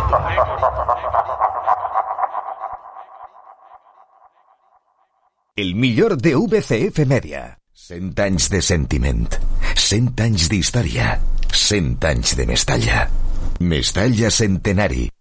El millor de VCF Media. 100 anys de sentiment, 100 anys d'història, 100 anys de Mestalla. Mestalla Centenari.